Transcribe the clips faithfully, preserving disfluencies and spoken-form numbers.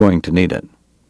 going to need it.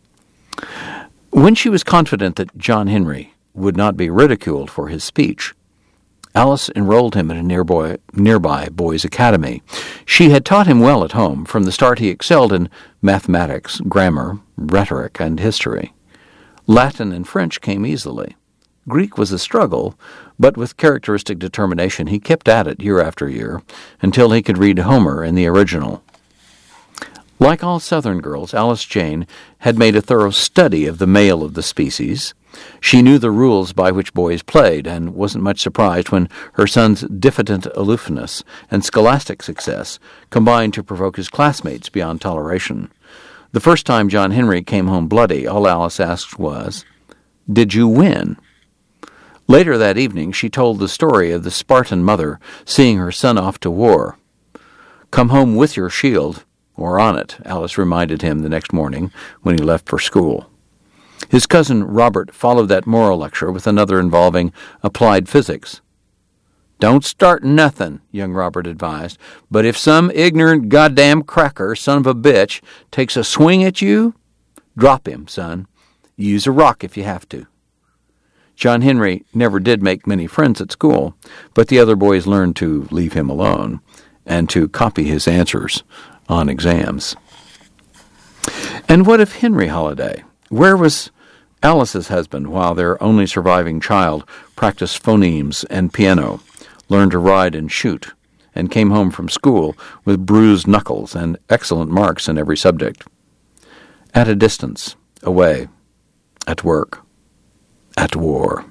When she was confident that John Henry would not be ridiculed for his speech, Alice enrolled him at a nearby, nearby boys' academy. She had taught him well at home. From the start he excelled in mathematics, grammar, rhetoric, and history. Latin and French came easily. Greek was a struggle, but with characteristic determination he kept at it year after year until he could read Homer in the original. Like all Southern girls, Alice Jane had made a thorough study of the male of the species. She knew the rules by which boys played, and wasn't much surprised when her son's diffident aloofness and scholastic success combined to provoke his classmates beyond toleration. The first time John Henry came home bloody, all Alice asked was, "Did you win?" Later that evening she told the story of the Spartan mother seeing her son off to war. "Come home with your shield, or on it," Alice reminded him the next morning when he left for school. His cousin Robert followed that moral lecture with another involving applied physics. "Don't start nothing," young Robert advised, "but if some ignorant goddamn cracker, son of a bitch, takes a swing at you, drop him, son. Use a rock if you have to." John Henry never did make many friends at school, but the other boys learned to leave him alone and to copy his answers on exams. And what of Henry Holliday? Where was Alice's husband while their only surviving child practiced phonemes and piano, learned to ride and shoot, and came home from school with bruised knuckles and excellent marks in every subject? At a distance, away, at work, at war.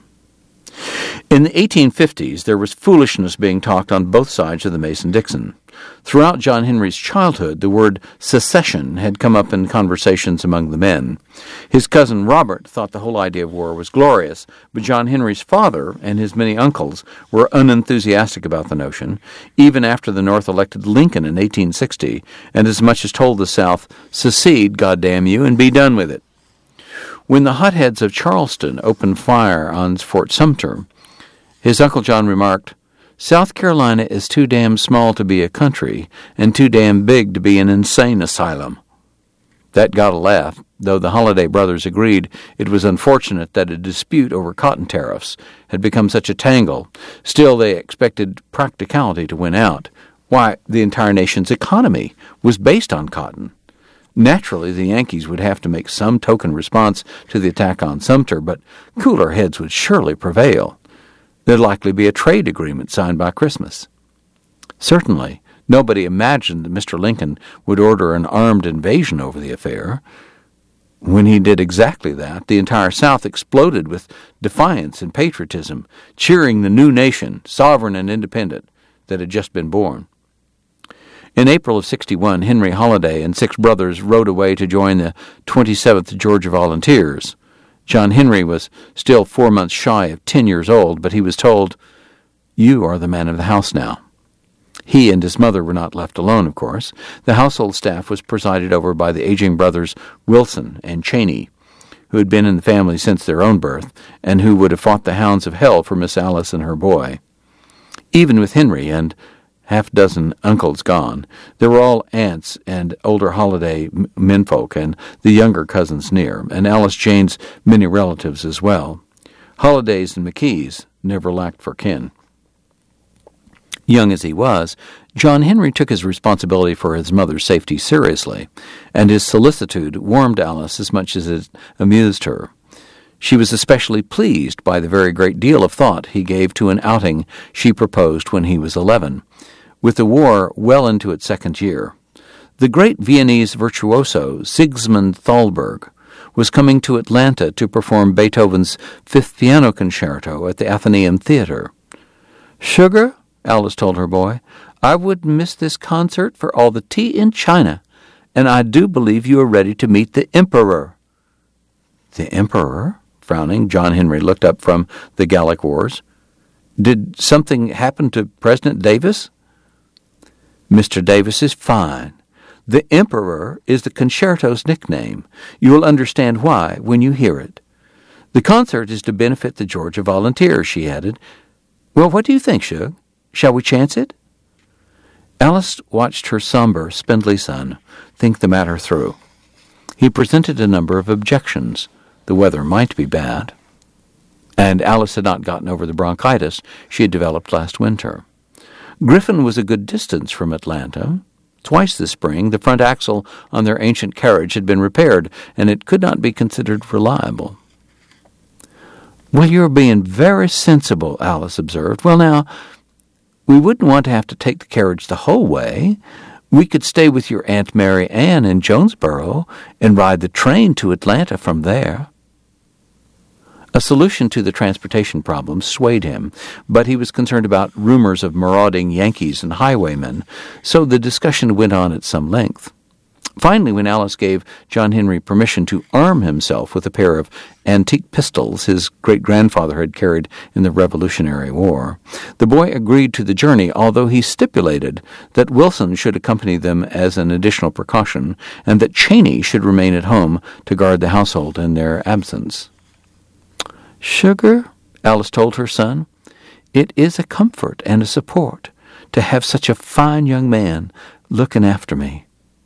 In the eighteen fifties, there was foolishness being talked on both sides of the Mason-Dixon. Throughout John Henry's childhood, the word secession had come up in conversations among the men. His cousin Robert thought the whole idea of war was glorious, but John Henry's father and his many uncles were unenthusiastic about the notion, even after the North elected Lincoln in eighteen sixty, and as much as told the South, "Secede, goddamn you, and be done with it." When the hotheads of Charleston opened fire on Fort Sumter, his Uncle John remarked, "South Carolina is too damn small to be a country and too damn big to be an insane asylum." That got a laugh, though the Holliday brothers agreed it was unfortunate that a dispute over cotton tariffs had become such a tangle. Still, they expected practicality to win out. Why, the entire nation's economy was based on cotton. Naturally, the Yankees would have to make some token response to the attack on Sumter, but cooler heads would surely prevail. There'd likely be a trade agreement signed by Christmas. Certainly, nobody imagined that Mister Lincoln would order an armed invasion over the affair. When he did exactly that, the entire South exploded with defiance and patriotism, cheering the new nation, sovereign and independent, that had just been born. In April of sixty-one, Henry Holliday and six brothers rode away to join the twenty-seventh Georgia Volunteers. John Henry was still four months shy of ten years old, but he was told, "You are the man of the house now." He and his mother were not left alone, of course. The household staff was presided over by the aging brothers Wilson and Cheney, who had been in the family since their own birth, and who would have fought the hounds of hell for Miss Alice and her boy. Even with Henry and half-dozen uncles gone, there were all aunts and older Holliday menfolk and the younger cousins near, and Alice Jane's many relatives as well. Hollidays and McKees never lacked for kin. Young as he was, John Henry took his responsibility for his mother's safety seriously, and his solicitude warmed Alice as much as it amused her. She was especially pleased by the very great deal of thought he gave to an outing she proposed when he was eleven. With the war well into its second year, the great Viennese virtuoso Sigismund Thalberg was coming to Atlanta to perform Beethoven's Fifth Piano Concerto at the Athenaeum Theater. "Sugar," Alice told her boy, "I wouldn't miss this concert for all the tea in China, and I do believe you are ready to meet the Emperor." "The Emperor?" Frowning, John Henry looked up from the Gallic Wars. "Did something happen to President Davis?" "Mister Davis is fine. The Emperor is the concerto's nickname. You will understand why when you hear it. The concert is to benefit the Georgia Volunteers," she added. "Well, what do you think, Shug? Shall we chance it?" Alice watched her somber, spindly son think the matter through. He presented a number of objections. The weather might be bad, and Alice had not gotten over the bronchitis she had developed last winter. Griffin was a good distance from Atlanta. Twice this spring, the front axle on their ancient carriage had been repaired, and it could not be considered reliable. "Well, you're being very sensible," Alice observed. "Well, now, we wouldn't want to have to take the carriage the whole way. We could stay with your Aunt Mary Ann in Jonesboro and ride the train to Atlanta from there." A solution to the transportation problem swayed him, but he was concerned about rumors of marauding Yankees and highwaymen, so the discussion went on at some length. Finally, when Alice gave John Henry permission to arm himself with a pair of antique pistols his great-grandfather had carried in the Revolutionary War, the boy agreed to the journey, although he stipulated that Wilson should accompany them as an additional precaution, and that Cheney should remain at home to guard the household in their absence. "Sugar," Alice told her son, "it is a comfort and a support to have such a fine young man looking after me."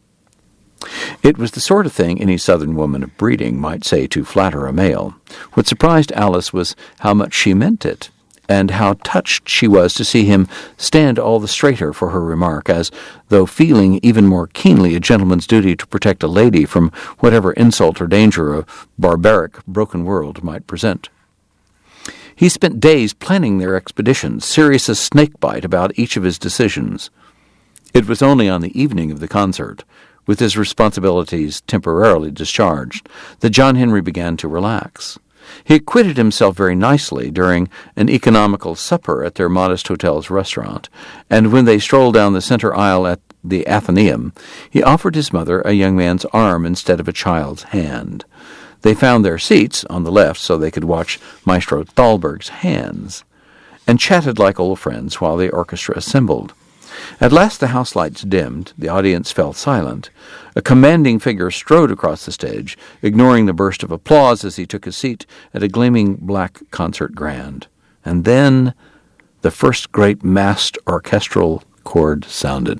It was the sort of thing any Southern woman of breeding might say to flatter a male. What surprised Alice was how much she meant it, and how touched she was to see him stand all the straighter for her remark, as though feeling even more keenly a gentleman's duty to protect a lady from whatever insult or danger a barbaric, broken world might present. He spent days planning their expedition, serious as snakebite about each of his decisions. It was only on the evening of the concert, with his responsibilities temporarily discharged, that John Henry began to relax. He acquitted himself very nicely during an economical supper at their modest hotel's restaurant, and when they strolled down the center aisle at the Athenaeum, he offered his mother a young man's arm instead of a child's hand. They found their seats on the left so they could watch Maestro Thalberg's hands, and chatted like old friends while the orchestra assembled. At last the house lights dimmed, the audience fell silent. A commanding figure strode across the stage, ignoring the burst of applause as he took his seat at a gleaming black concert grand. And then the first great massed orchestral chord sounded.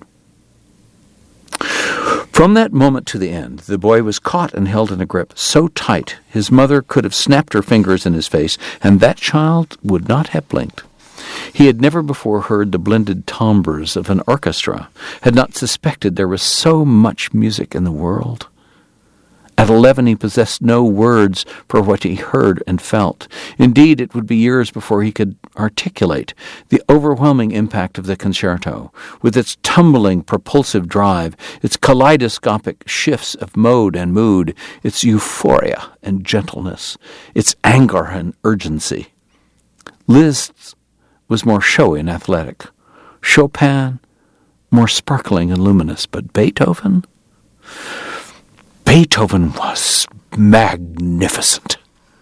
From that moment to the end, the boy was caught and held in a grip so tight his mother could have snapped her fingers in his face, and that child would not have blinked. He had never before heard the blended timbres of an orchestra, had not suspected there was so much music in the world. At eleven he possessed no words for what he heard and felt. Indeed, it would be years before he could articulate the overwhelming impact of the concerto, with its tumbling, propulsive drive, its kaleidoscopic shifts of mode and mood, its euphoria and gentleness, its anger and urgency. Liszt was more showy and athletic, Chopin more sparkling and luminous, but Beethoven... Beethoven was magnificent.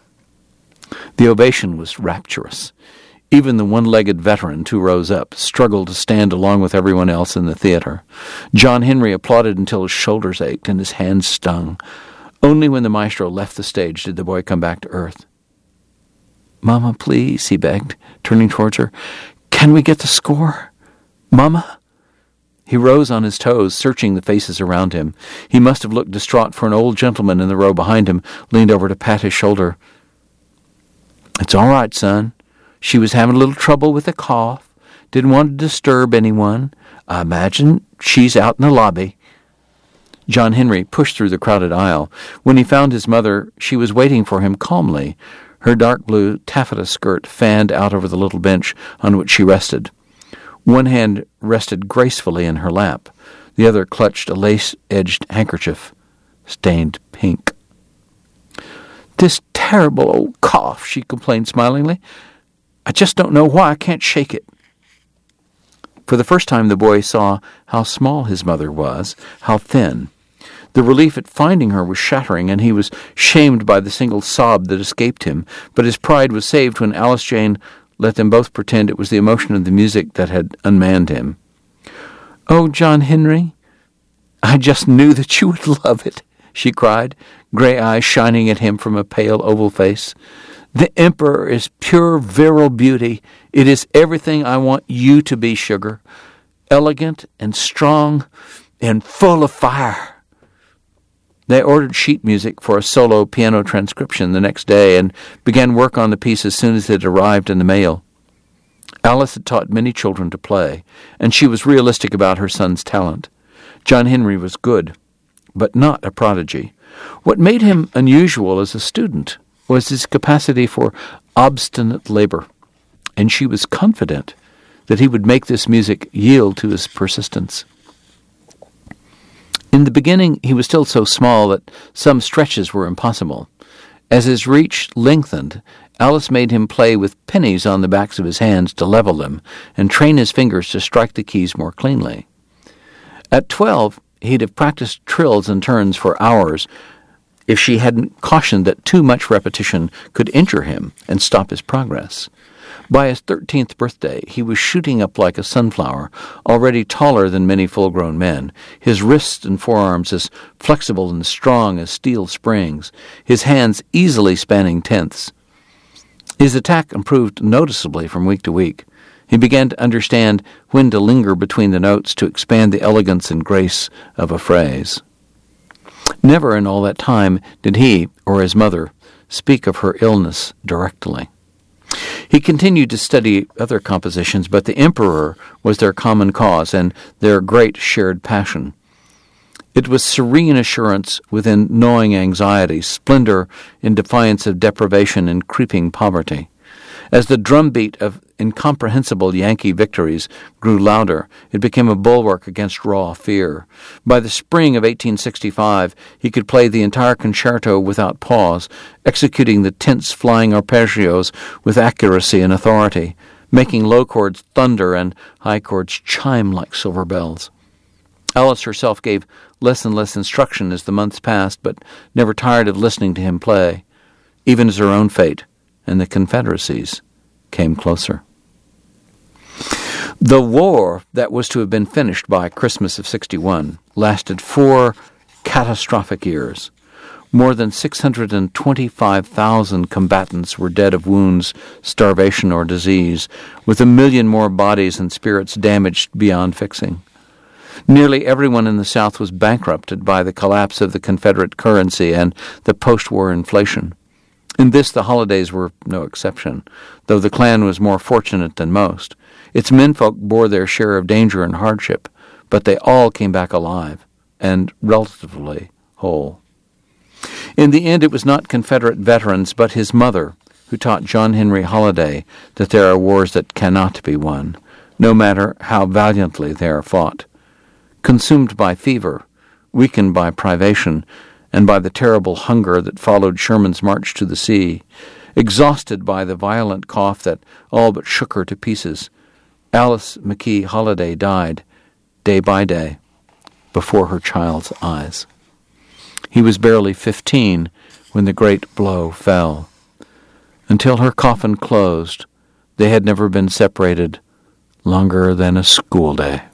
The ovation was rapturous. Even the one-legged veteran, two rows up, struggled to stand along with everyone else in the theater. John Henry applauded until his shoulders ached and his hands stung. Only when the maestro left the stage did the boy come back to earth. "Mama, please," he begged, turning towards her. "Can we get the score? Mama?" He rose on his toes, searching the faces around him. He must have looked distraught, for an old gentleman in the row behind him leaned over to pat his shoulder. "It's all right, son. She was having a little trouble with a cough. Didn't want to disturb anyone. I imagine she's out in the lobby." John Henry pushed through the crowded aisle. When he found his mother, she was waiting for him calmly, her dark blue taffeta skirt fanned out over the little bench on which she rested. One hand rested gracefully in her lap. The other clutched a lace-edged handkerchief, stained pink. "This terrible old cough," she complained smilingly. "I just don't know why I can't shake it." For the first time the boy saw how small his mother was, how thin. The relief at finding her was shattering, and he was shamed by the single sob that escaped him, but his pride was saved when Alice Jane let them both pretend it was the emotion of the music that had unmanned him. "Oh, John Henry, I just knew that you would love it," she cried, gray eyes shining at him from a pale oval face. "The Emperor is pure virile beauty. It is everything I want you to be, Sugar. Elegant and strong and full of fire." They ordered sheet music for a solo piano transcription the next day and began work on the piece as soon as it arrived in the mail. Alice had taught many children to play, and she was realistic about her son's talent. John Henry was good, but not a prodigy. What made him unusual as a student was his capacity for obstinate labor, and she was confident that he would make this music yield to his persistence. In the beginning, he was still so small that some stretches were impossible. As his reach lengthened, Alice made him play with pennies on the backs of his hands to level them and train his fingers to strike the keys more cleanly. At twelve, he'd have practiced trills and turns for hours if she hadn't cautioned that too much repetition could injure him and stop his progress. By his thirteenth birthday, he was shooting up like a sunflower, already taller than many full-grown men, his wrists and forearms as flexible and strong as steel springs, his hands easily spanning tenths. His attack improved noticeably from week to week. He began to understand when to linger between the notes to expand the elegance and grace of a phrase. Never in all that time did he, or his mother, speak of her illness directly. He continued to study other compositions, but the Emperor was their common cause and their great shared passion. It was serene assurance within gnawing anxiety, splendor in defiance of deprivation and creeping poverty. As the drumbeat of incomprehensible Yankee victories grew louder, it became a bulwark against raw fear. By the spring of eighteen sixty-five, he could play the entire concerto without pause, executing the tense flying arpeggios with accuracy and authority, making low chords thunder and high chords chime like silver bells. Alice herself gave less and less instruction as the months passed, but never tired of listening to him play, even as her own fate and the Confederacy's came closer. The war that was to have been finished by Christmas of sixty-one lasted four catastrophic years. More than six hundred twenty-five thousand combatants were dead of wounds, starvation, or disease, with a million more bodies and spirits damaged beyond fixing. Nearly everyone in the South was bankrupted by the collapse of the Confederate currency and the post-war inflation. In this, the holidays were no exception, though the Klan was more fortunate than most. Its menfolk bore their share of danger and hardship, but they all came back alive and relatively whole. In the end, it was not Confederate veterans, but his mother, who taught John Henry Holiday that there are wars that cannot be won, no matter how valiantly they are fought. Consumed by fever, weakened by privation, and by the terrible hunger that followed Sherman's march to the sea, exhausted by the violent cough that all but shook her to pieces, Alice McKee Holiday died, day by day, before her child's eyes. He was barely fifteen when the great blow fell. Until her coffin closed, they had never been separated longer than a school day.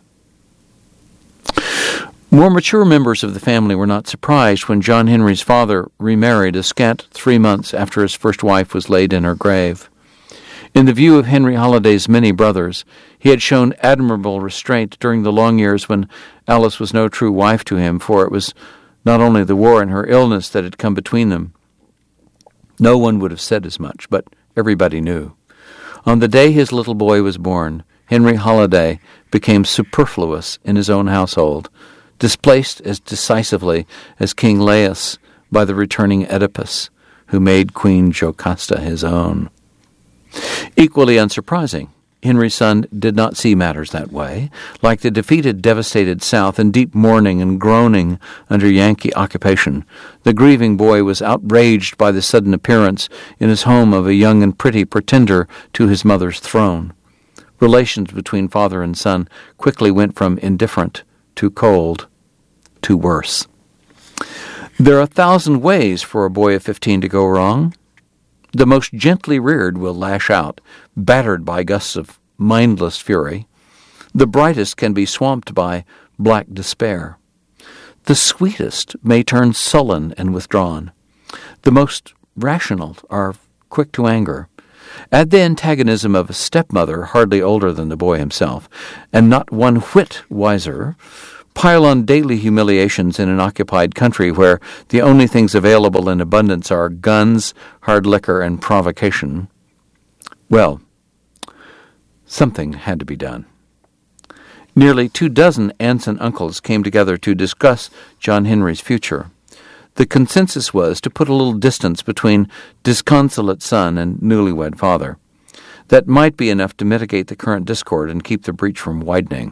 More mature members of the family were not surprised when John Henry's father remarried a scant three months after his first wife was laid in her grave. In the view of Henry Holiday's many brothers, he had shown admirable restraint during the long years when Alice was no true wife to him, for it was not only the war and her illness that had come between them. No one would have said as much, but everybody knew. On the day his little boy was born, Henry Holiday became superfluous in his own household, displaced as decisively as King Laius by the returning Oedipus, who made Queen Jocasta his own. Equally unsurprising, Henry's son did not see matters that way. Like the defeated, devastated South in deep mourning and groaning under Yankee occupation, the grieving boy was outraged by the sudden appearance in his home of a young and pretty pretender to his mother's throne. Relations between father and son quickly went from indifferent to cold, to worse. There are a thousand ways for a boy of fifteen to go wrong. The most gently reared will lash out, battered by gusts of mindless fury. The brightest can be swamped by black despair. The sweetest may turn sullen and withdrawn. The most rational are quick to anger. Add the antagonism of a stepmother hardly older than the boy himself, and not one whit wiser, pile on daily humiliations in an occupied country where the only things available in abundance are guns, hard liquor, and provocation. Well, something had to be done. Nearly two dozen aunts and uncles came together to discuss John Henry's future. The consensus was to put a little distance between disconsolate son and newlywed father. That might be enough to mitigate the current discord and keep the breach from widening.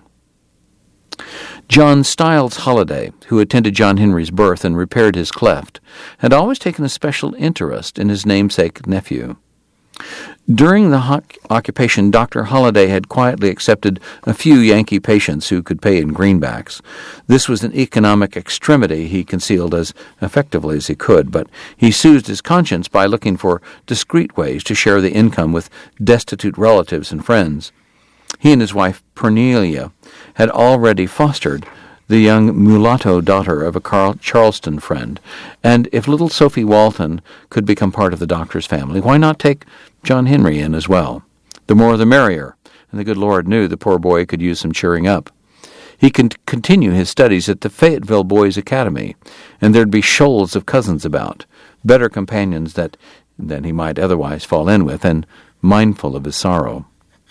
John Stiles Holliday, who attended John Henry's birth and repaired his cleft, had always taken a special interest in his namesake nephew. During the ho- occupation, Doctor Holliday had quietly accepted a few Yankee patients who could pay in greenbacks. This was an economic extremity he concealed as effectively as he could, but he soothed his conscience by looking for discreet ways to share the income with destitute relatives and friends. He and his wife, Pernelia, had already fostered the young mulatto daughter of a Carl Charleston friend, and if little Sophie Walton could become part of the doctor's family, why not take John Henry in as well? The more the merrier, and the good Lord knew the poor boy could use some cheering up. He could continue his studies at the Fayetteville Boys' Academy, and there'd be shoals of cousins about, better companions that than he might otherwise fall in with, and mindful of his sorrow.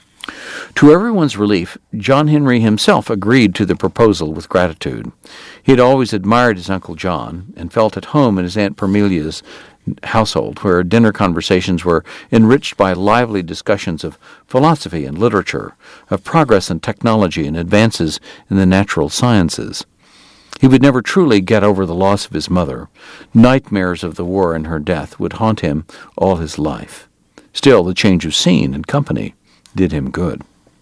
To everyone's relief, John Henry himself agreed to the proposal with gratitude. He had always admired his Uncle John, and felt at home in his Aunt Permelia's household, where dinner conversations were enriched by lively discussions of philosophy and literature, of progress in technology and advances in the natural sciences. He would never truly get over the loss of his mother. Nightmares of the war and her death would haunt him all his life. Still, the change of scene and company did him good.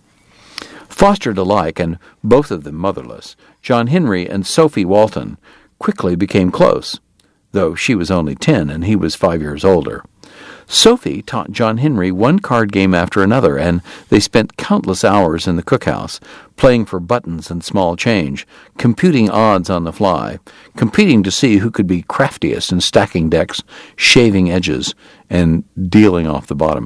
Fostered alike, and both of them motherless, John Henry and Sophie Walton quickly became close, though she was only ten and he was five years older. Sophie taught John Henry one card game after another, and they spent countless hours in the cookhouse, playing for buttons and small change, computing odds on the fly, competing to see who could be craftiest in stacking decks, shaving edges, and dealing off the bottom.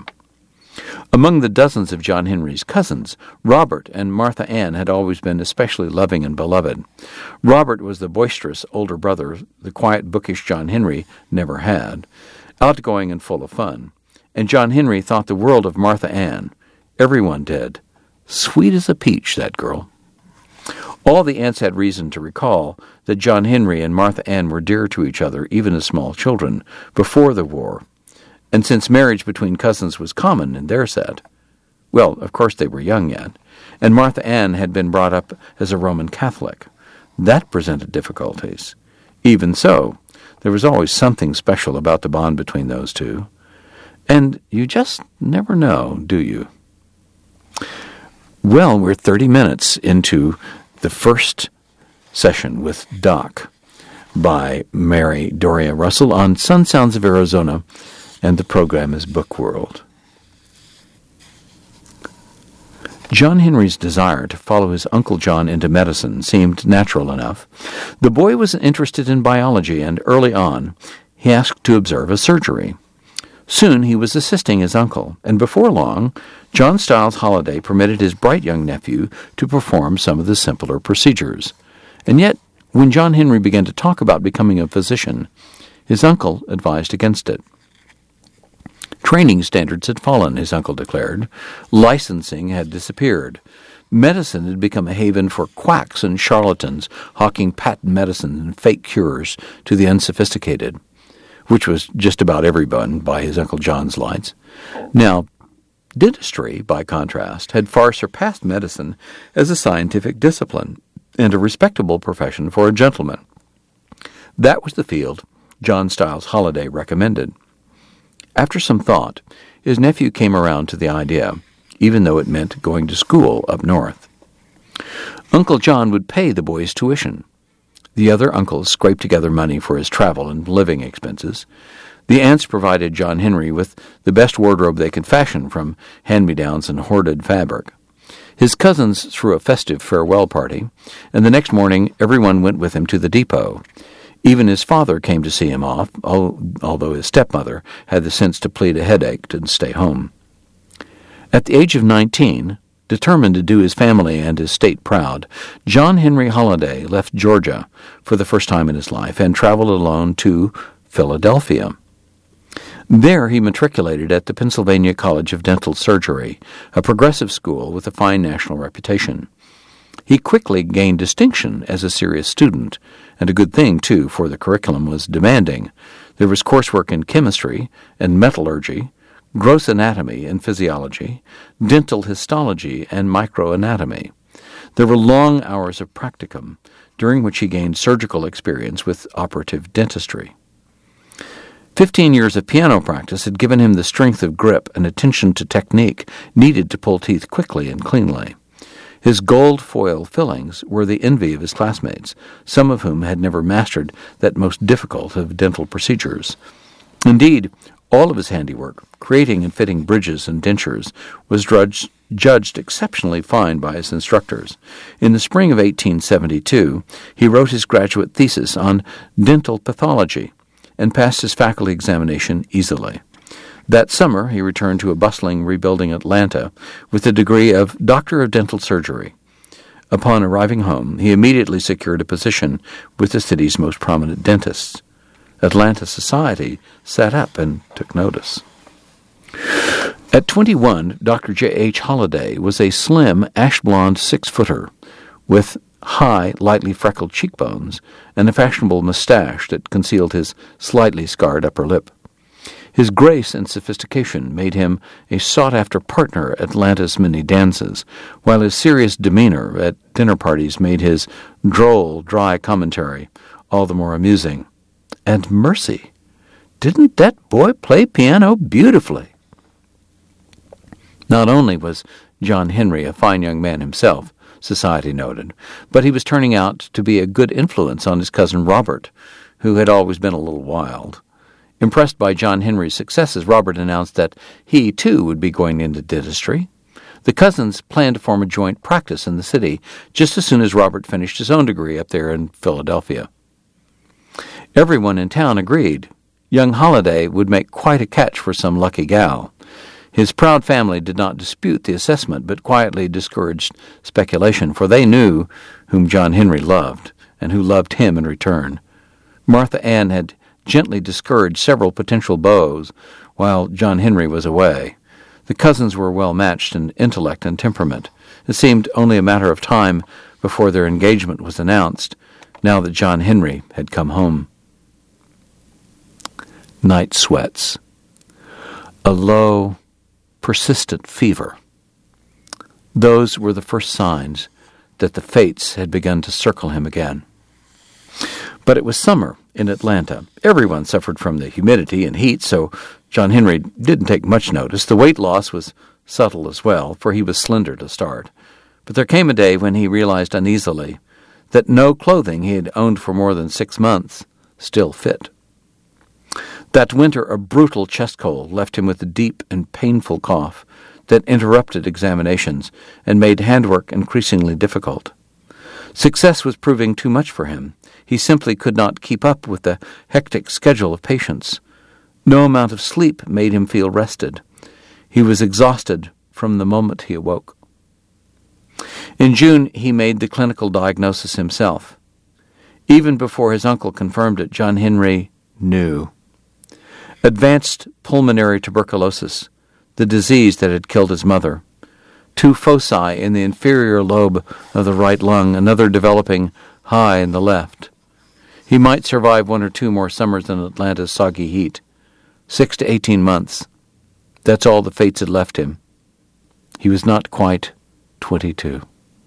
Among the dozens of John Henry's cousins, Robert and Martha Ann had always been especially loving and beloved. Robert was the boisterous older brother the quiet, bookish John Henry never had, outgoing and full of fun, and John Henry thought the world of Martha Ann. Everyone did. Sweet as a peach, that girl. All the aunts had reason to recall that John Henry and Martha Ann were dear to each other, even as small children, before the war. And since marriage between cousins was common in their set, well, of course they were young yet, and Martha Ann had been brought up as a Roman Catholic. That presented difficulties. Even so, there was always something special about the bond between those two. And you just never know, do you? Well, we're thirty minutes into the first session with Doc by Mary Doria Russell on Sun Sounds of Arizona, and the program is Book World. John Henry's desire to follow his Uncle John into medicine seemed natural enough. The boy was interested in biology, and early on he asked to observe a surgery. Soon he was assisting his uncle, and before long, John Stiles Holliday permitted his bright young nephew to perform some of the simpler procedures. And yet, when John Henry began to talk about becoming a physician, his uncle advised against it. Training standards had fallen, his uncle declared. Licensing had disappeared. Medicine had become a haven for quacks and charlatans hawking patent medicine and fake cures to the unsophisticated, which was just about everyone by his Uncle John's lights. Now, dentistry, by contrast, had far surpassed medicine as a scientific discipline and a respectable profession for a gentleman. That was the field John Stiles Holliday recommended. After some thought, his nephew came around to the idea, even though it meant going to school up north. Uncle John would pay the boy's tuition. The other uncles scraped together money for his travel and living expenses. The aunts provided John Henry with the best wardrobe they could fashion from hand-me-downs and hoarded fabric. His cousins threw a festive farewell party, and the next morning everyone went with him to the depot. Even his father came to see him off, although his stepmother had the sense to plead a headache and stay home. At the age of nineteen, Determined to do his family and his state proud, John Henry Holliday left Georgia for the first time in his life and traveled alone to Philadelphia. There he matriculated at the Pennsylvania College of Dental Surgery, a progressive school with a fine national reputation. He quickly gained distinction as a serious student, and a good thing, too, for the curriculum was demanding. There was coursework in chemistry and metallurgy, gross anatomy and physiology, dental histology and microanatomy. There were long hours of practicum, during which he gained surgical experience with operative dentistry. Fifteen years of piano practice had given him the strength of grip and attention to technique needed to pull teeth quickly and cleanly. His gold foil fillings were the envy of his classmates, some of whom had never mastered that most difficult of dental procedures. Indeed, all of his handiwork, creating and fitting bridges and dentures, was judged, judged exceptionally fine by his instructors. In the spring of eighteen seventy-two, he wrote his graduate thesis on dental pathology and passed his faculty examination easily. That summer, he returned to a bustling, rebuilding Atlanta with the degree of Doctor of Dental Surgery. Upon arriving home, he immediately secured a position with the city's most prominent dentists. Atlanta society sat up and took notice. At twenty-one, Doctor J H Holliday was a slim, ash-blonde six-footer with high, lightly freckled cheekbones and a fashionable mustache that concealed his slightly scarred upper lip. His grace and sophistication made him a sought-after partner at Atlanta's many dances, while his serious demeanor at dinner parties made his droll, dry commentary all the more amusing. And mercy, didn't that boy play piano beautifully? Not only was John Henry a fine young man himself, society noted, but he was turning out to be a good influence on his cousin Robert, who had always been a little wild. Impressed by John Henry's successes, Robert announced that he, too, would be going into dentistry. The cousins planned to form a joint practice in the city just as soon as Robert finished his own degree up there in Philadelphia. Everyone in town agreed. Young Holliday would make quite a catch for some lucky gal. His proud family did not dispute the assessment, but quietly discouraged speculation, for they knew whom John Henry loved, and who loved him in return. Martha Ann had gently discouraged several potential beaux while John Henry was away. The cousins were well matched in intellect and temperament. It seemed only a matter of time before their engagement was announced, now that John Henry had come home. Night sweats. A low, persistent fever. Those were the first signs that the fates had begun to circle him again. But it was summer in Atlanta. Everyone suffered from the humidity and heat, so John Henry didn't take much notice. The weight loss was subtle as well, for he was slender to start. But there came a day when he realized uneasily that no clothing he had owned for more than six months still fit. That winter a brutal chest cold left him with a deep and painful cough that interrupted examinations and made handwork increasingly difficult. Success was proving too much for him. He simply could not keep up with the hectic schedule of patients. No amount of sleep made him feel rested. He was exhausted from the moment he awoke. In June, he made the clinical diagnosis himself. Even before his uncle confirmed it, John Henry knew. Advanced pulmonary tuberculosis, the disease that had killed his mother. Two foci in the inferior lobe of the right lung, another developing high in the left. He might survive one or two more summers in Atlanta's soggy heat. Six to eighteen months. That's all the fates had left him. He was not quite twenty-two.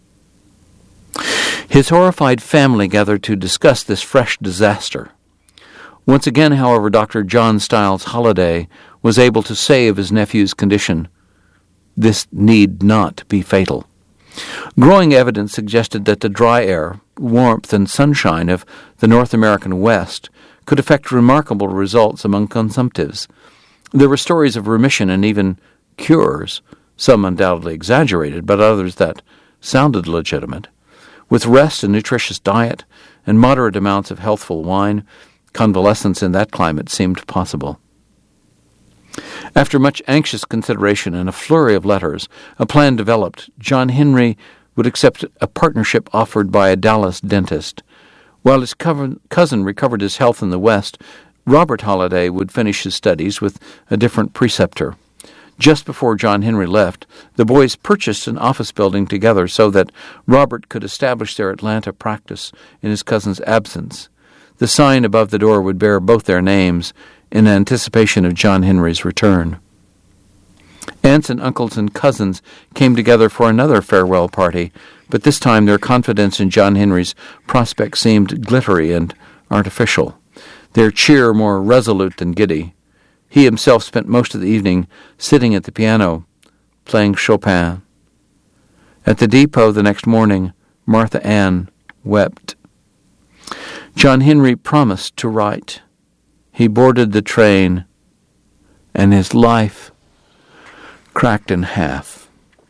His horrified family gathered to discuss this fresh disaster. Once again, however, Doctor John Stiles Holliday was able to say of his nephew's condition, "This need not be fatal." Growing evidence suggested that the dry air, warmth, and sunshine of the North American West could effect remarkable results among consumptives. There were stories of remission and even cures, some undoubtedly exaggerated, but others that sounded legitimate. With rest and nutritious diet and moderate amounts of healthful wine, convalescence in that climate seemed possible. After much anxious consideration and a flurry of letters, a plan developed. John Henry would accept a partnership offered by a Dallas dentist. While his cousin recovered his health in the West, Robert Holliday would finish his studies with a different preceptor. Just before John Henry left, the boys purchased an office building together so that Robert could establish their Atlanta practice in his cousin's absence. The sign above the door would bear both their names in anticipation of John Henry's return. Aunts and uncles and cousins came together for another farewell party, but this time their confidence in John Henry's prospects seemed glittery and artificial, their cheer more resolute than giddy. He himself spent most of the evening sitting at the piano, playing Chopin. At the depot the next morning, Martha Ann wept. John Henry promised to write. He boarded the train, and his life cracked in half.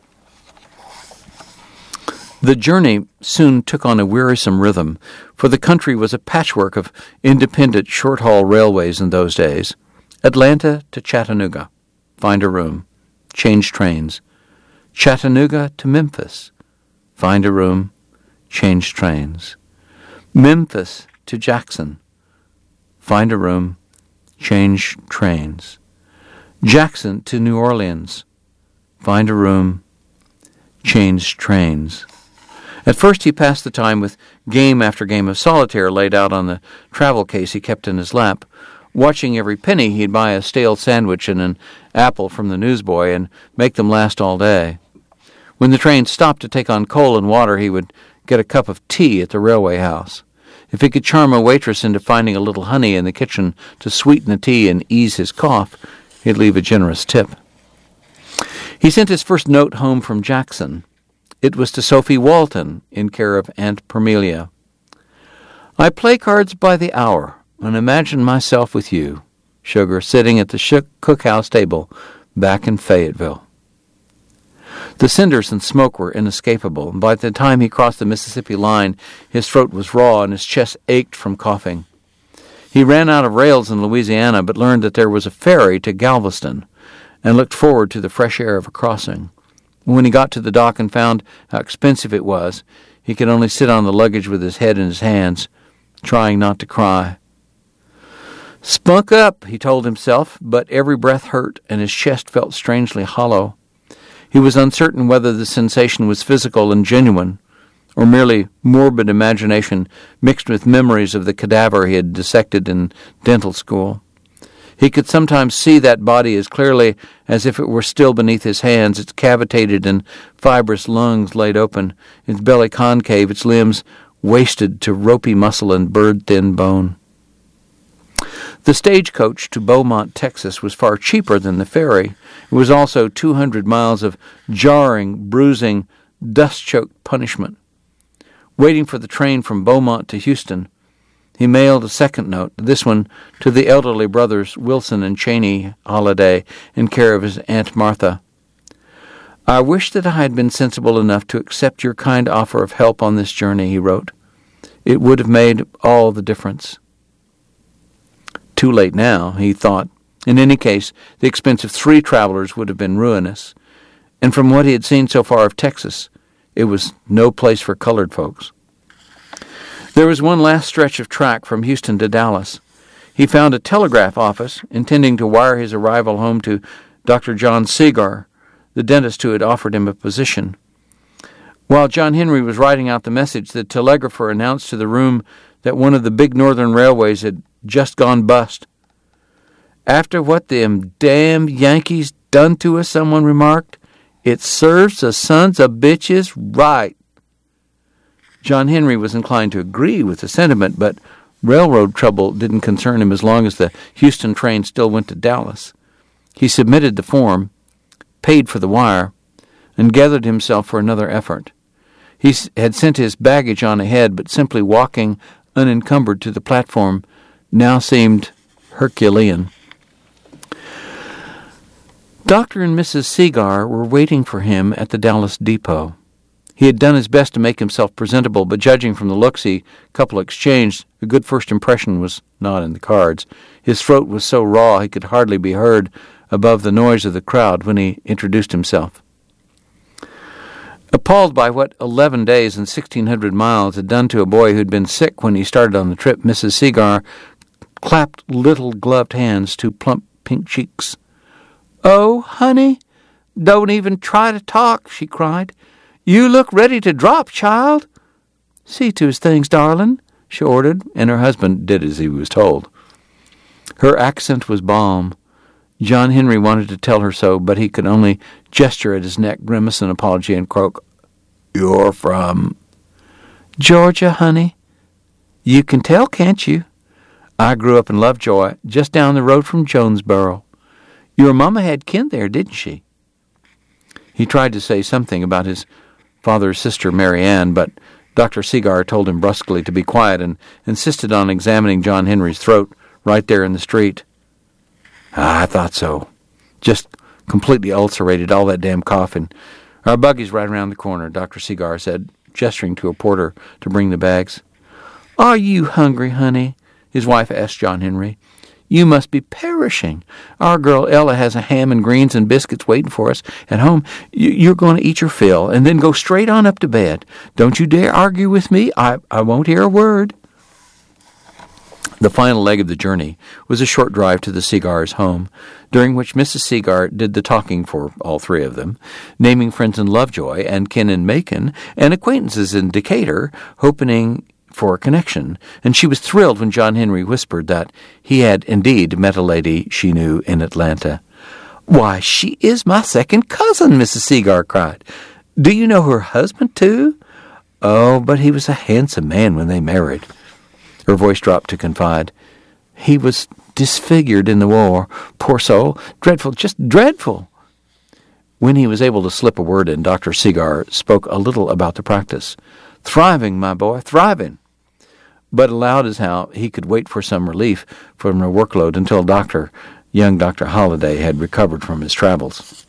The journey soon took on a wearisome rhythm, for the country was a patchwork of independent short-haul railways in those days. Atlanta to Chattanooga, find a room, change trains. Chattanooga to Memphis, find a room, change trains. Memphis to Jackson, find a room, change trains. Jackson to New Orleans, find a room, change trains. At first he passed the time with game after game of solitaire laid out on the travel case he kept in his lap. Watching every penny, he'd buy a stale sandwich and an apple from the newsboy and make them last all day. When the train stopped to take on coal and water, he would get a cup of tea at the railway house. If he could charm a waitress into finding a little honey in the kitchen to sweeten the tea and ease his cough, he'd leave a generous tip. He sent his first note home from Jackson. It was to Sophie Walton, in care of Aunt Permelia. I play cards by the hour, and imagine myself with you, Sugar, sitting at the sh- cookhouse table back in Fayetteville. The cinders and smoke were inescapable, and by the time he crossed the Mississippi line, his throat was raw and his chest ached from coughing. He ran out of rails in Louisiana, but learned that there was a ferry to Galveston, and looked forward to the fresh air of a crossing. When he got to the dock and found how expensive it was, he could only sit on the luggage with his head in his hands, trying not to cry. Spunk up, he told himself, but every breath hurt, and his chest felt strangely hollow. He was uncertain whether the sensation was physical and genuine, or merely morbid imagination mixed with memories of the cadaver he had dissected in dental school. He could sometimes see that body as clearly as if it were still beneath his hands, its cavitated and fibrous lungs laid open, its belly concave, its limbs wasted to ropey muscle and bird-thin bone. The stagecoach to Beaumont, Texas, was far cheaper than the ferry. It was also two hundred miles of jarring, bruising, dust-choked punishment. Waiting for the train from Beaumont to Houston, he mailed a second note, this one to the elderly brothers Wilson and Cheney Holliday, in care of his Aunt Martha. I wish that I had been sensible enough to accept your kind offer of help on this journey, he wrote. It would have made all the difference. Too late now, he thought. In any case, the expense of three travelers would have been ruinous, and from what he had seen so far of Texas, it was no place for colored folks. There was one last stretch of track from Houston to Dallas. He found a telegraph office, intending to wire his arrival home to Doctor John Segar, the dentist who had offered him a position. While John Henry was writing out the message, the telegrapher announced to the room that one of the big northern railways had just gone bust. After what them damn Yankees done to us, someone remarked, it serves the sons of bitches right. John Henry was inclined to agree with the sentiment, but railroad trouble didn't concern him as long as the Houston train still went to Dallas. He submitted the form, paid for the wire, and gathered himself for another effort. He had sent his baggage on ahead, but simply walking unencumbered to the platform now seemed Herculean. Doctor and Missus Segar were waiting for him at the Dallas depot. He had done his best to make himself presentable, but judging from the looks he couple exchanged, a good first impression was not in the cards. His throat was so raw he could hardly be heard above the noise of the crowd when he introduced himself. Appalled by what eleven days and sixteen hundred miles had done to a boy who'd been sick when he started on the trip, Missus Segar clapped little gloved hands to plump pink cheeks. "Oh, honey, don't even try to talk," she cried. "You look ready to drop, child." "See to his things, darling," she ordered, and her husband did as he was told. Her accent was balm. John Henry wanted to tell her so, but he could only gesture at his neck, grimace an apology, and croak, "You're from—" "Georgia, honey. You can tell, can't you? I grew up in Lovejoy, just down the road from Jonesboro. Your mama had kin there, didn't she?" He tried to say something about his father's sister, Mary Ann, but Doctor Segar told him brusquely to be quiet and insisted on examining John Henry's throat right there in the street. "Ah, I thought so. Just completely ulcerated, all that damn coughing. Our buggy's right around the corner," Doctor Segar said, gesturing to a porter to bring the bags. "Are you hungry, honey?" his wife asked John Henry. "You must be perishing. Our girl Ella has a ham and greens and biscuits waiting for us at home. You're going to eat your fill and then go straight on up to bed. Don't you dare argue with me. I, I won't hear a word." The final leg of the journey was a short drive to the Segars' home, during which Missus Segar did the talking for all three of them, naming friends in Lovejoy and kin in Macon and acquaintances in Decatur, hoping for a connection, and she was thrilled when John Henry whispered that he had indeed met a lady she knew in Atlanta. "Why, she is my second cousin," Missus Segar cried. "Do you know her husband, too?" "Oh, but he was a handsome man when they married." Her voice dropped to confide. "He was disfigured in the war. Poor soul. Dreadful, just dreadful." When he was able to slip a word in, Doctor Segar spoke a little about the practice. "Thriving, my boy, thriving," but allowed as how he could wait for some relief from her workload until Doctor, young Doctor Holliday had recovered from his travels.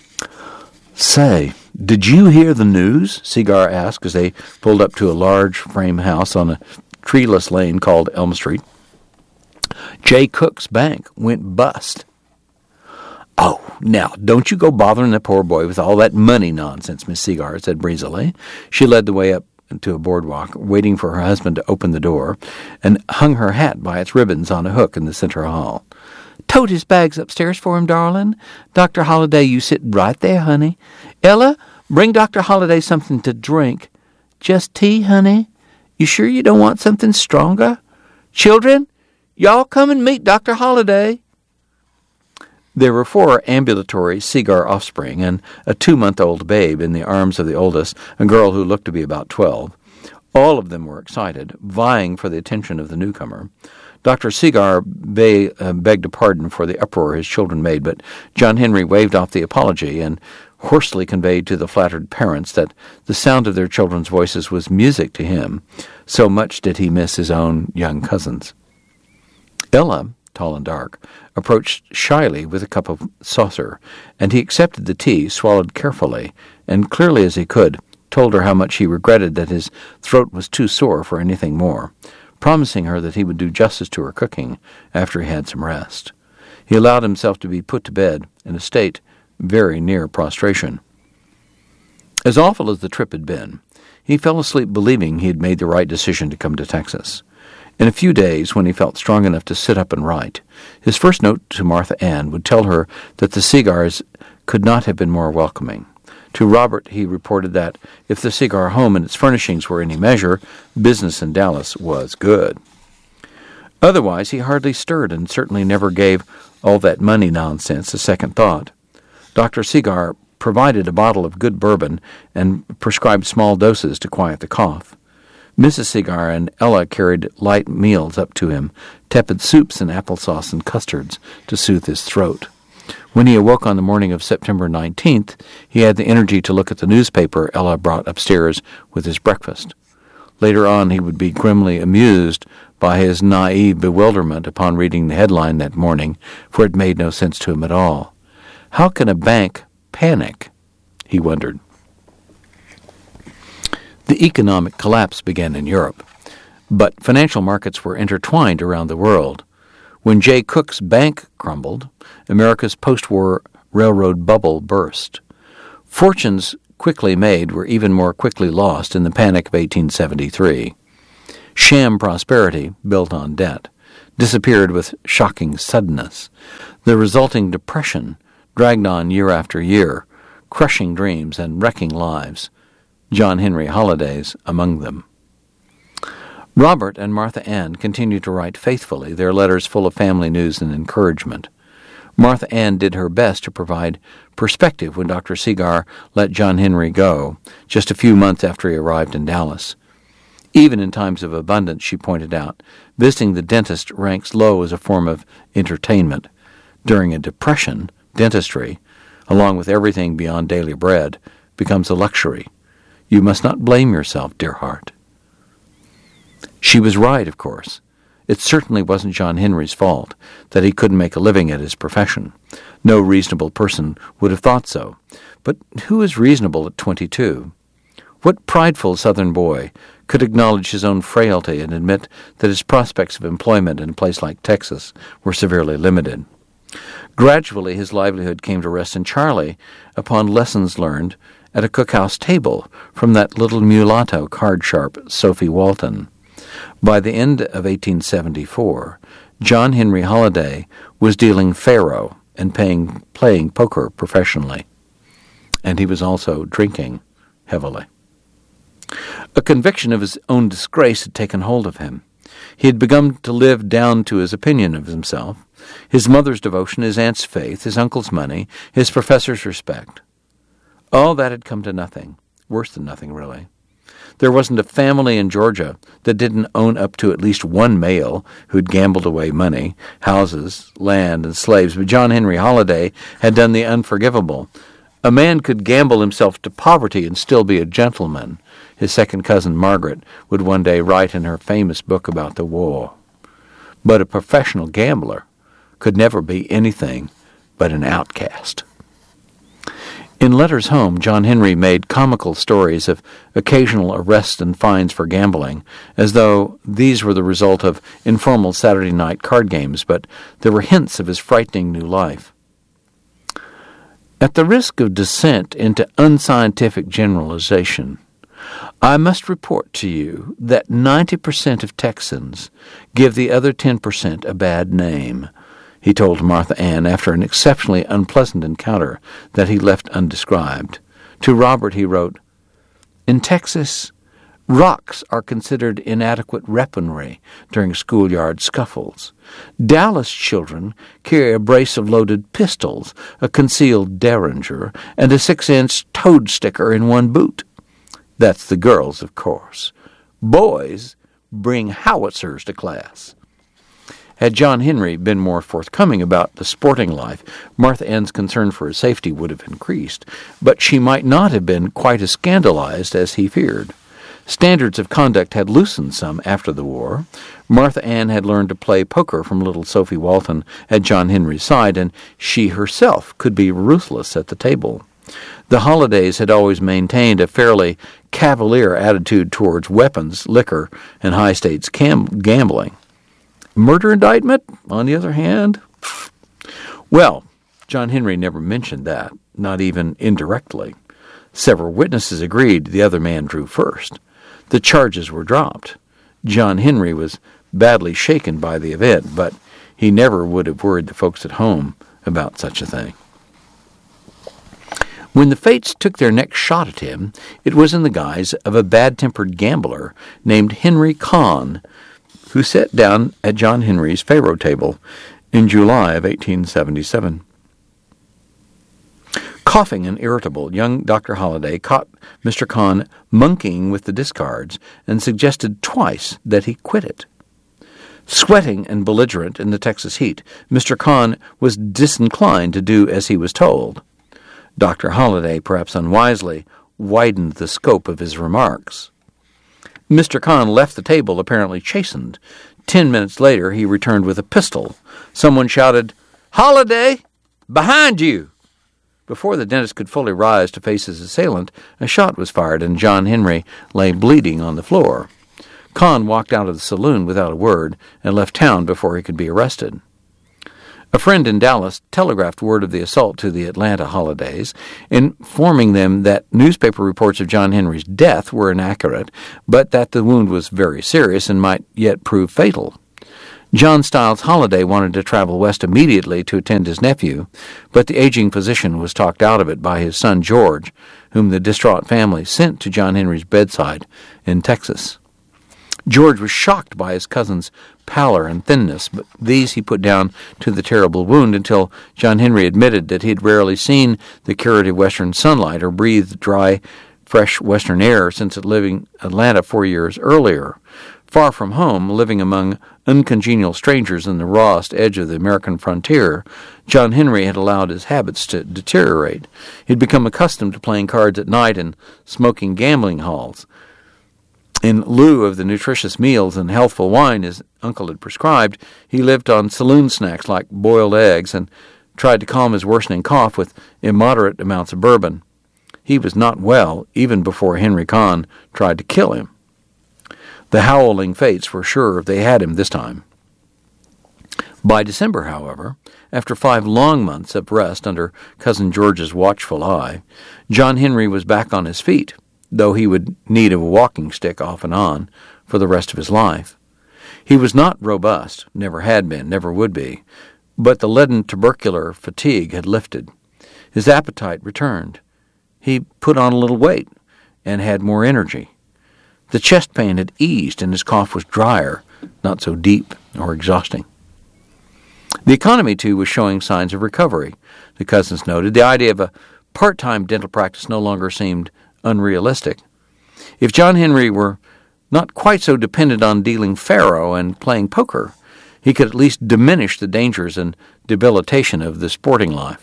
"Say, did you hear the news?" Segar asked as they pulled up to a large frame house on a treeless lane called Elm Street. "Jay Cook's bank went bust." "Oh, now, don't you go bothering the poor boy with all that money nonsense," Miss Segar said breezily. She led the way up to a boardwalk, waiting for her husband to open the door, and hung her hat by its ribbons on a hook in the center hall. "Tote his bags upstairs for him, darling. Doctor Holliday, you sit right there, honey. Ella, bring Doctor Holliday something to drink. Just tea, honey? You sure you don't want something stronger? Children, y'all come and meet Doctor Holliday." There were four ambulatory Segar offspring and a two-month-old babe in the arms of the oldest, a girl who looked to be about twelve. All of them were excited, vying for the attention of the newcomer. Doctor Segar be, uh, begged a pardon for the uproar his children made, but John Henry waved off the apology and hoarsely conveyed to the flattered parents that the sound of their children's voices was music to him. So much did he miss his own young cousins. Ella, tall and dark, approached shyly with a cup of saucer, and he accepted the tea, swallowed carefully, and clearly as he could, told her how much he regretted that his throat was too sore for anything more, promising her that he would do justice to her cooking after he had some rest. He allowed himself to be put to bed in a state very near prostration. As awful as the trip had been, he fell asleep believing he had made the right decision to come to Texas. In a few days, when he felt strong enough to sit up and write, his first note to Martha Ann would tell her that the Segars could not have been more welcoming. To Robert he reported that, if the Segar home and its furnishings were any measure, business in Dallas was good. Otherwise he hardly stirred and certainly never gave all that money nonsense a second thought. Doctor Segar provided a bottle of good bourbon and prescribed small doses to quiet the cough. Missus Segar and Ella carried light meals up to him, tepid soups and applesauce and custards to soothe his throat. When he awoke on the morning of September nineteenth, he had the energy to look at the newspaper Ella brought upstairs with his breakfast. Later on he would be grimly amused by his naive bewilderment upon reading the headline that morning, for it made no sense to him at all. How can a bank panic? He wondered. The economic collapse began in Europe, but financial markets were intertwined around the world. When Jay Cook's bank crumbled, America's post-war railroad bubble burst. Fortunes quickly made were even more quickly lost in the Panic of eighteen seventy-three. Sham prosperity, built on debt, disappeared with shocking suddenness. The resulting depression dragged on year after year, crushing dreams and wrecking lives, John Henry Holliday's among them. Robert and Martha Ann continued to write faithfully, their letters full of family news and encouragement. Martha Ann did her best to provide perspective when Doctor Segar let John Henry go, just a few months after he arrived in Dallas. Even in times of abundance, she pointed out, visiting the dentist ranks low as a form of entertainment. During a depression, dentistry, along with everything beyond daily bread, becomes a luxury. You must not blame yourself, dear heart. She was right, of course. It certainly wasn't John Henry's fault that he couldn't make a living at his profession. No reasonable person would have thought so. But who is reasonable at twenty-two? What prideful Southern boy could acknowledge his own frailty and admit that his prospects of employment in a place like Texas were severely limited? Gradually, his livelihood came to rest in Charlie upon lessons learned at a cookhouse table from that little mulatto card-sharp Sophie Walton. By the end of eighteen seventy-four, John Henry Holliday was dealing faro and paying, playing poker professionally, and he was also drinking heavily. A conviction of his own disgrace had taken hold of him. He had begun to live down to his opinion of himself, his mother's devotion, his aunt's faith, his uncle's money, his professor's respect. All that had come to nothing, worse than nothing, really. There wasn't a family in Georgia that didn't own up to at least one male who'd gambled away money, houses, land, and slaves, but John Henry Holliday had done the unforgivable. A man could gamble himself to poverty and still be a gentleman, his second cousin Margaret would one day write in her famous book about the war. But a professional gambler could never be anything but an outcast. In letters home, John Henry made comical stories of occasional arrests and fines for gambling, as though these were the result of informal Saturday night card games, but there were hints of his frightening new life. At the risk of descent into unscientific generalization, I must report to you that ninety percent of Texans give the other ten percent a bad name, he told Martha Ann after an exceptionally unpleasant encounter that he left undescribed. To Robert he wrote, "In Texas, rocks are considered inadequate weaponry during schoolyard scuffles. Dallas children carry a brace of loaded pistols, a concealed derringer, and a six-inch toad sticker in one boot. That's the girls, of course. Boys bring howitzers to class." Had John Henry been more forthcoming about the sporting life, Martha Ann's concern for his safety would have increased, but she might not have been quite as scandalized as he feared. Standards of conduct had loosened some after the war. Martha Ann had learned to play poker from little Sophie Walton at John Henry's side, and she herself could be ruthless at the table. The Hollidays had always maintained a fairly cavalier attitude towards weapons, liquor, and high-stakes cam- gambling. Murder indictment, on the other hand? Well, John Henry never mentioned that, not even indirectly. Several witnesses agreed the other man drew first. The charges were dropped. John Henry was badly shaken by the event, but he never would have worried the folks at home about such a thing. When the fates took their next shot at him, it was in the guise of a bad-tempered gambler named Henry Kahn, who sat down at John Henry's faro table in July of eighteen seventy-seven. Coughing and irritable, young Doctor Holliday caught Mister Kahn monkeying with the discards and suggested twice that he quit it. Sweating and belligerent in the Texas heat, Mister Kahn was disinclined to do as he was told. Doctor Holliday, perhaps unwisely, widened the scope of his remarks. Mister Kahn left the table apparently chastened. Ten minutes later he returned with a pistol. Someone shouted, "Holliday! Behind you!" Before the dentist could fully rise to face his assailant, a shot was fired and John Henry lay bleeding on the floor. Kahn walked out of the saloon without a word and left town before he could be arrested. A friend in Dallas telegraphed word of the assault to the Atlanta Holidays, informing them that newspaper reports of John Henry's death were inaccurate, but that the wound was very serious and might yet prove fatal. John Stiles Holiday wanted to travel west immediately to attend his nephew, but the aging physician was talked out of it by his son George, whom the distraught family sent to John Henry's bedside in Texas. George was shocked by his cousin's pallor and thinness, but these he put down to the terrible wound until John Henry admitted that he had rarely seen the curative western sunlight or breathed dry, fresh western air since living in Atlanta four years earlier. Far from home, living among uncongenial strangers in the rawest edge of the American frontier, John Henry had allowed his habits to deteriorate. He had become accustomed to playing cards at night and smoking gambling halls. In lieu of the nutritious meals and healthful wine his uncle had prescribed, he lived on saloon snacks like boiled eggs and tried to calm his worsening cough with immoderate amounts of bourbon. He was not well even before Henry Conn tried to kill him. The howling fates were sure they had him this time. By December, however, after five long months of rest under Cousin George's watchful eye, John Henry was back on his feet, though he would need a walking stick off and on for the rest of his life. He was not robust, never had been, never would be, but the leaden tubercular fatigue had lifted. His appetite returned. He put on a little weight and had more energy. The chest pain had eased and his cough was drier, not so deep or exhausting. The economy, too, was showing signs of recovery, the cousins noted. The idea of a part-time dental practice no longer seemed unrealistic. If John Henry were not quite so dependent on dealing faro and playing poker, he could at least diminish the dangers and debilitation of the sporting life.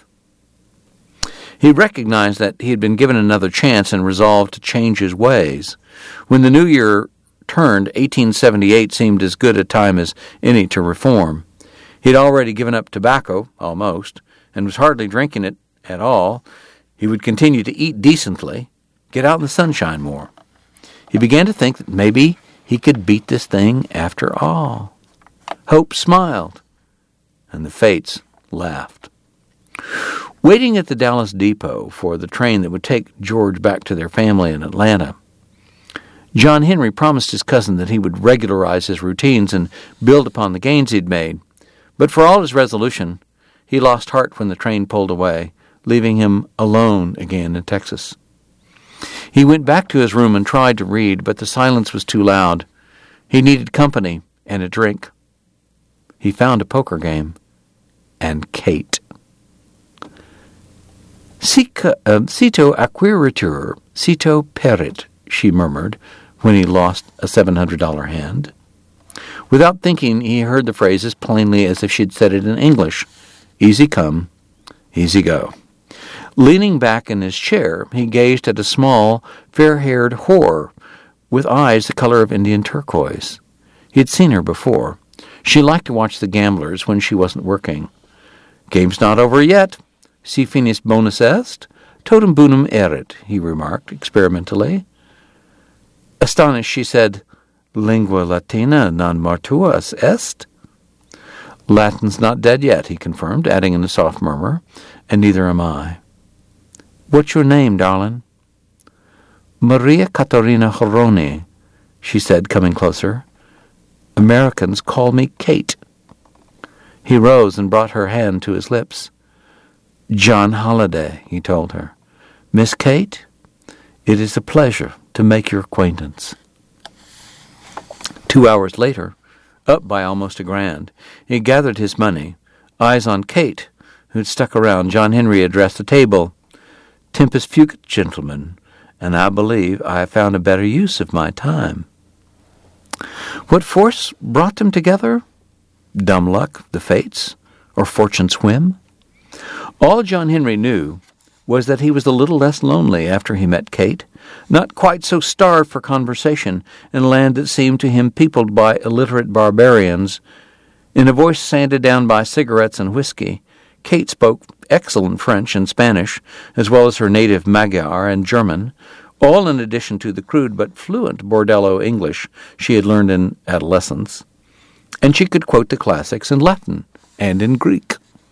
He recognized that he had been given another chance and resolved to change his ways. When the new year turned, eighteen seventy-eight seemed as good a time as any to reform. He had already given up tobacco, almost, and was hardly drinking it at all. He would continue to eat decently, get out in the sunshine more. He began to think that maybe he could beat this thing after all. Hope smiled, and the fates laughed. Waiting at the Dallas depot for the train that would take George back to their family in Atlanta, John Henry promised his cousin that he would regularize his routines and build upon the gains he'd made. But for all his resolution, he lost heart when the train pulled away, leaving him alone again in Texas. He went back to his room and tried to read, but the silence was too loud. He needed company and a drink. He found a poker game and Kate. Cito acquiritur, cito perit, she murmured when he lost a seven hundred dollars hand. Without thinking, he heard the phrase as plainly as if she'd said it in English. Easy come, easy go. Leaning back in his chair, he gazed at a small, fair-haired whore with eyes the color of Indian turquoise. He had seen her before. She liked to watch the gamblers when she wasn't working. Game's not over yet. Si finis bonus est, totum bonum erit, he remarked experimentally. Astonished, she said, Lingua Latina non mortuus est? Latin's not dead yet, he confirmed, adding in a soft murmur, and neither am I. What's your name, darling? Maria Caterina Horoni, she said, coming closer. Americans call me Kate. He rose and brought her hand to his lips. John Holiday, he told her. Miss Kate, it is a pleasure to make your acquaintance. Two hours later, up by almost a grand, he gathered his money. Eyes on Kate, who'd stuck around, John Henry addressed the table. Tempus fugit, gentlemen, and I believe I have found a better use of my time. What force brought them together? Dumb luck, the fates, or fortune's whim? All John Henry knew was that he was a little less lonely after he met Kate, not quite so starved for conversation in a land that seemed to him peopled by illiterate barbarians. In a voice sanded down by cigarettes and whiskey, Kate spoke excellent French and Spanish, as well as her native Magyar and German, all in addition to the crude but fluent bordello English she had learned in adolescence. And she could quote the classics in Latin and in Greek.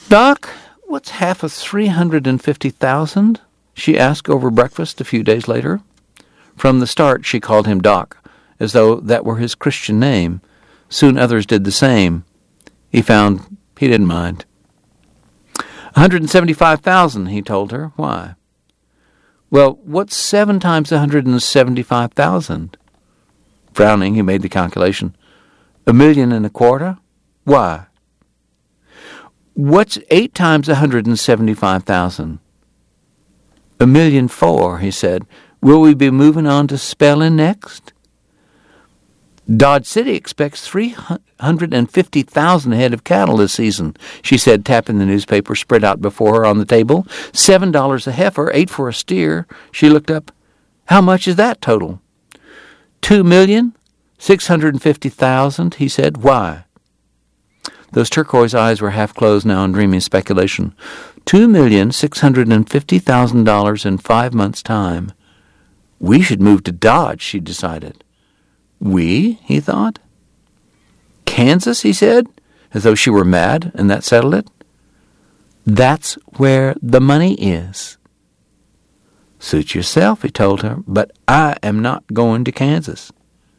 Doc, what's half of three hundred fifty thousand? She asked over breakfast a few days later. From the start, she called him Doc, as though that were his Christian name. Soon others did the same. He found he didn't mind. one hundred seventy-five thousand, he told her. Why? Well, what's seven times one hundred seventy-five thousand? Frowning, he made the calculation. A million and a quarter? Why? What's eight times one hundred seventy-five thousand? A million four, he said. Will we be moving on to spelling next? Dodge City expects three hundred fifty thousand head of cattle this season, she said, tapping the newspaper spread out before her on the table. Seven dollars a heifer, eight for a steer. She looked up. How much is that total? Two million, six hundred fifty thousand, he said. Why? Those turquoise eyes were half closed now in dreamy speculation. Two million, six hundred fifty thousand dollars in five months' time. We should move to Dodge, she decided. We? He thought. Kansas, he said, as though she were mad, and that settled it. That's where the money is. Suit yourself, he told her, but I am not going to Kansas.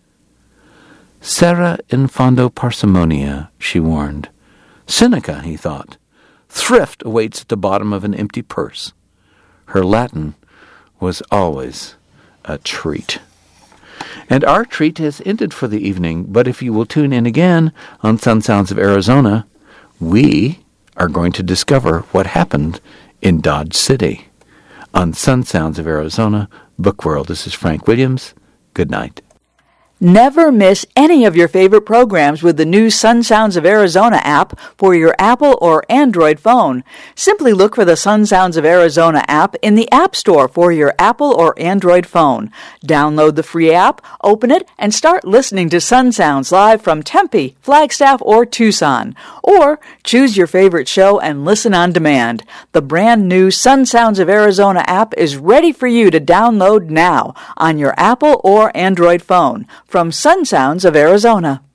Serra in fondo parsimoniae, she warned. Seneca, he thought. Thrift awaits at the bottom of an empty purse. Her Latin was always a treat. And our treat has ended for the evening, but if you will tune in again on Sun Sounds of Arizona, we are going to discover what happened in Dodge City. On Sun Sounds of Arizona Book World, this is Frank Williams. Good night. Never miss any of your favorite programs with the new Sun Sounds of Arizona app for your Apple or Android phone. Simply look for the Sun Sounds of Arizona app in the App Store for your Apple or Android phone. Download the free app, open it, and start listening to Sun Sounds live from Tempe, Flagstaff, or Tucson. Or choose your favorite show and listen on demand. The brand new Sun Sounds of Arizona app is ready for you to download now on your Apple or Android phone. From Sun Sounds of Arizona.